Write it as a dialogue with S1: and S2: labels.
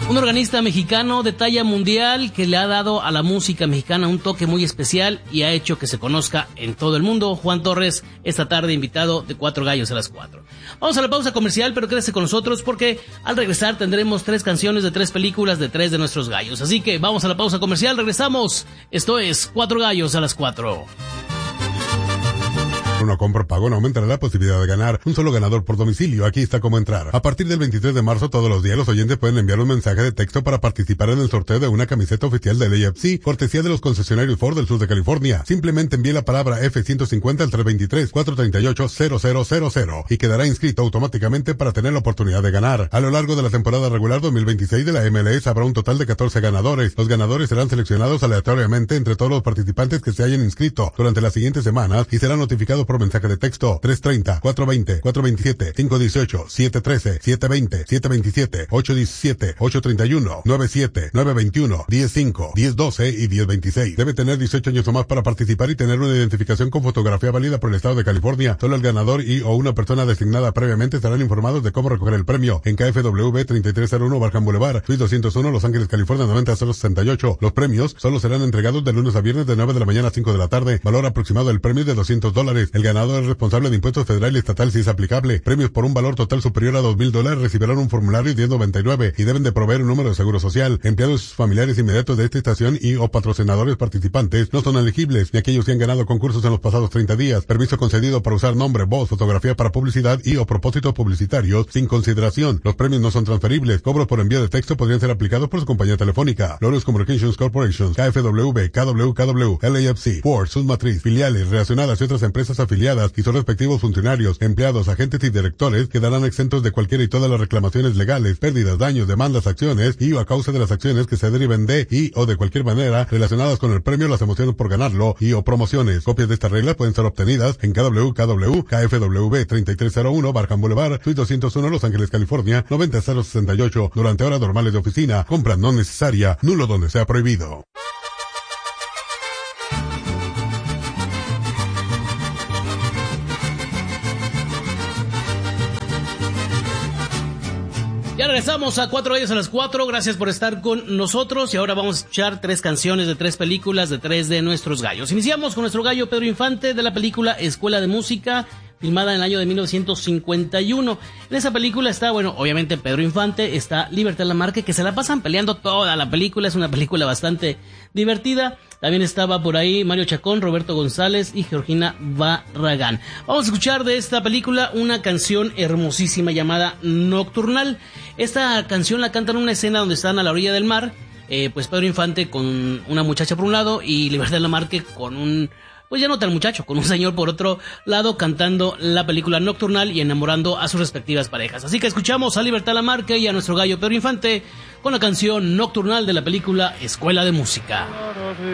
S1: Un organista mexicano de talla mundial que le ha dado a la música mexicana un toque muy especial y ha hecho que se conozca en todo el mundo. Juan Torres, esta tarde invitado de Cuatro Gallos a las 4. Vamos a la pausa comercial, pero quédese con nosotros porque al regresar tendremos 3 canciones de 3 películas de 3 de nuestros gallos. Así que vamos a la pausa comercial, regresamos. Esto es Cuatro Gallos a las 4.
S2: Una compra pago no aumentará la posibilidad de ganar. Un solo ganador por domicilio. Aquí está cómo entrar. A partir del 23 de marzo, todos los días, los oyentes pueden enviar un mensaje de texto para participar en el sorteo de una camiseta oficial del AFC, cortesía de los concesionarios Ford del sur de California. Simplemente envíe la palabra F-150 al 323-438-0000 y quedará inscrito automáticamente para tener la oportunidad de ganar. A lo largo de la temporada regular 2026 de la MLS habrá un total de 14 ganadores. Los ganadores serán seleccionados aleatoriamente entre todos los participantes que se hayan inscrito durante las siguientes semanas y serán notificados por mensaje de texto 330, 420, 427, 518, 713, 720, 727, 817, 831, 97, 921, 105, 1012 y 1026. Debe tener 18 años o más para participar y tener una identificación con fotografía válida por el estado de California. Solo el ganador y o una persona designada previamente estarán informados de cómo recoger el premio en KFW 3301 Barham Boulevard, Suite 201, Los Ángeles, California 90068. Los premios solo serán entregados de lunes a viernes de 9 de la mañana a 5 de la tarde. Valor aproximado del premio de $200. El ganador es responsable de impuestos federal y estatal si es aplicable. Premios por un valor total superior a $2,000 recibirán un formulario 1099 y deben de proveer un número de seguro social. Empleados familiares inmediatos de esta estación y o patrocinadores participantes no son elegibles, ni aquellos que han ganado concursos en los pasados 30 días. Permiso concedido para usar nombre, voz, fotografía para publicidad y o propósitos publicitarios sin consideración. Los premios no son transferibles. Cobros por envío de texto podrían ser aplicados por su compañía telefónica. Lorios Communications Corporation, KFW, KWKW, LAFC, Ford, Submatriz, filiales, relacionadas y otras empresas afiliadas y sus respectivos funcionarios, empleados, agentes y directores quedarán exentos de cualquiera y todas las reclamaciones legales, pérdidas, daños, demandas, acciones y o a causa de las acciones que se deriven de y o de cualquier manera relacionadas con el premio, las emociones por ganarlo y o promociones. Copias de esta regla pueden ser obtenidas en KFW, KFW 3301 Barham Boulevard, Suite 201 Los Ángeles, California 90068 durante horas normales de oficina. Compra no necesaria, nulo donde sea prohibido.
S1: Ya regresamos a 4 Gallos a las 4, gracias por estar con nosotros y ahora vamos a escuchar 3 canciones de 3 películas de 3 de nuestros gallos. Iniciamos con nuestro gallo Pedro Infante de la película Escuela de Música, filmada en el año de 1951. En esa película está, bueno, obviamente Pedro Infante, está Libertad Lamarque, que se la pasan peleando toda la película, es una película bastante divertida. También estaba por ahí Mario Chacón, Roberto González y Georgina Barragán. Vamos a escuchar de esta película una canción hermosísima llamada Nocturnal. Esta canción la cantan en una escena donde están a la orilla del mar, pues Pedro Infante con una muchacha por un lado y Libertad Lamarque con un, pues ya no tan muchacho, con un señor por otro lado, cantando la película Nocturnal y enamorando a sus respectivas parejas. Así que escuchamos a Libertad Lamarque y a nuestro gallo Pedro Infante con la canción Nocturnal de la película Escuela de Música.